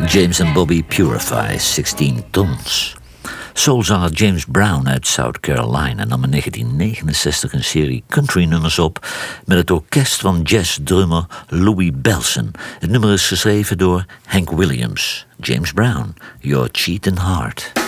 James en Bobby Purify, 16 tons. Soulzanger James Brown uit South Carolina nam in 1969 een serie country-nummers op met het orkest van jazzdrummer Louis Bellson. Het nummer is geschreven door Hank Williams. James Brown, Your Cheating Heart.